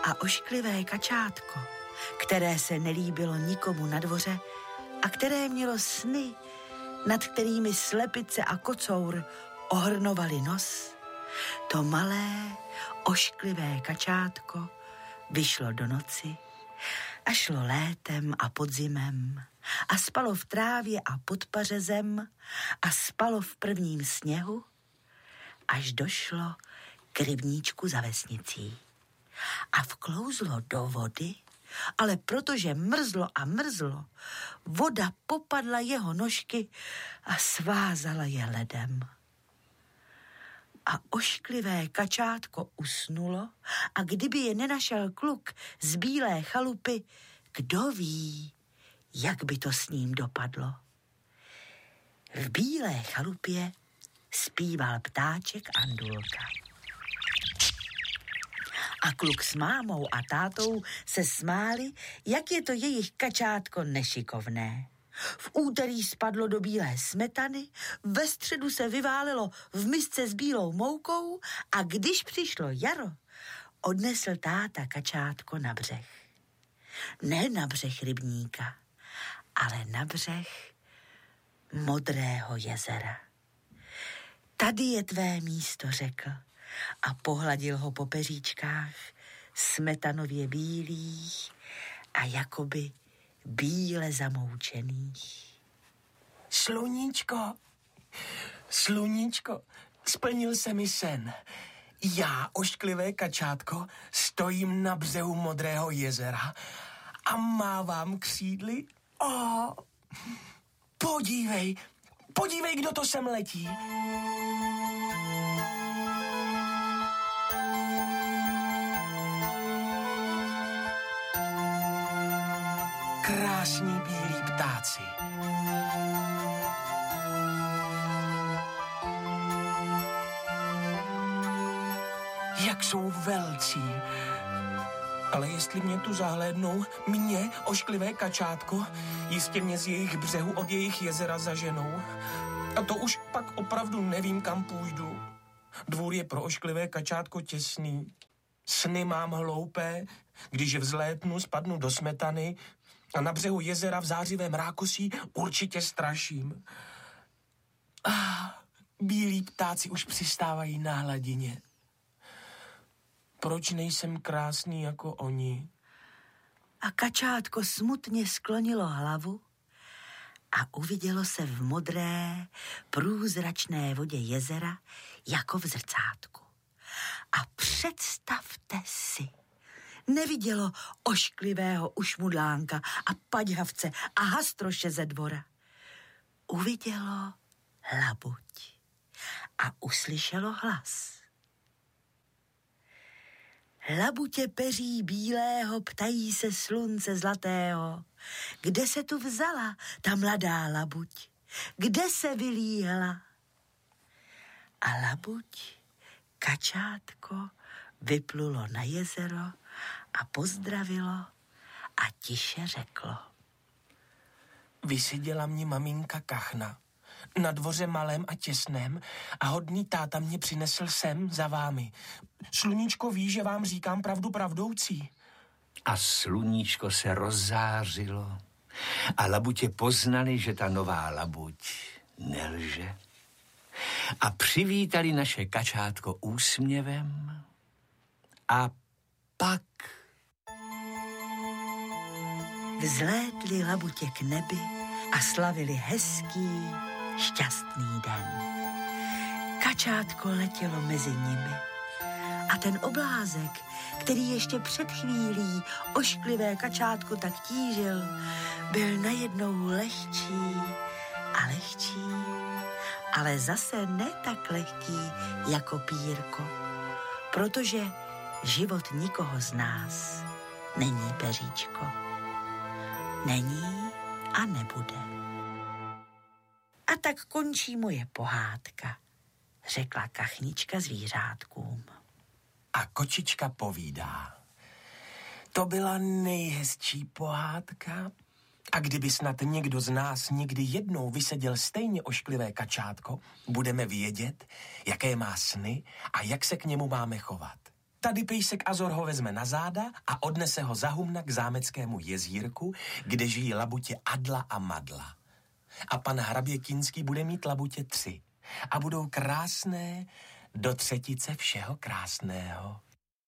A ošklivé kačátko, které se nelíbilo nikomu na dvoře a které mělo sny, nad kterými slepice a kocour ohrnovali nos, to malé ošklivé kačátko vyšlo do noci a šlo létem a podzimem a spalo v trávě a pod pařezem a spalo v prvním sněhu, až došlo k rybníčku za vesnicí. A vklouzlo do vody, ale protože mrzlo a mrzlo, voda popadla jeho nožky a svázala je ledem. A ošklivé kačátko usnulo a kdyby je nenašel kluk z bílé chalupy, kdo ví, jak by to s ním dopadlo. V bílé chalupě zpíval ptáček Andulka. A kluk s mámou a tátou se smáli, jak je to jejich kačátko nešikovné. V úterý spadlo do bílé smetany, ve středu se vyválelo v misce s bílou moukou a když přišlo jaro, odnesl táta kačátko na břeh. Ne na břeh rybníka, ale na břeh modrého jezera. Tady je tvé místo, řekl a pohladil ho po peříčkách smetanově bílých a jakoby bíle zamoučených. Sluníčko, splnil se mi sen. Já, ošklivé kačátko, stojím na břehu modrého jezera a mávám křídly. Podívej, kdo to sem letí. Krásní bílí ptáci. Jak jsou velcí. Ale jestli mě tu zahlédnou, mě, ošklivé kačátko, jistě mě z jejich břehu od jejich jezera zaženou. A to už pak opravdu nevím, kam půjdu. Dvůr je pro ošklivé kačátko těsný. Sny mám hloupé, když vzlétnu, spadnu do smetany a na břehu jezera v zářivém rákosí určitě straším. Bílí ptáci už přistávají na hladině. Proč nejsem krásný jako oni? A kačátko smutně sklonilo hlavu a uvidělo se v modré, průzračné vodě jezera jako v zrcátku. A představte si, nevidělo ošklivého ušmudlánka a paďhavce a hastroše ze dvora. Uvidělo labuť a uslyšelo hlas. Labutě peří bílého, ptají se slunce zlatého. Kde se tu vzala ta mladá labuť? Kde se vylíhla? A labuť, kačátko, vyplulo na jezero a pozdravilo a tiše řeklo. Vyseděla mě maminka kachna na dvoře malém a těsném a hodný táta mě přinesl sem za vámi. Sluníčko ví, že vám říkám pravdu pravdoucí. A sluníčko se rozzářilo a labutě poznali, že ta nová labuť nelže. A přivítali naše kačátko úsměvem a pak vzlétli labutě k nebi a slavili hezký, šťastný den. Kačátko letělo mezi nimi a ten oblázek, který ještě před chvílí ošklivé kačátko tak tížil, byl najednou lehčí a lehčí, ale zase ne tak lehký jako pírko, protože život nikoho z nás není peříčko. Není a nebude. A tak končí moje pohádka, řekla kachnička zvířátkům. A kočička povídá. To byla nejhezčí pohádka. A kdyby snad někdo z nás někdy jednou vyseděl stejně ošklivé kačátko, budeme vědět, jaké má sny a jak se k němu máme chovat. Tady pejsek Azor ho vezme na záda a odnese ho za humna k zámeckému jezírku, kde žijí labutě Adla a Madla. A pan hrabě Kinský bude mít labutě 3 a budou krásné do třetice všeho krásného.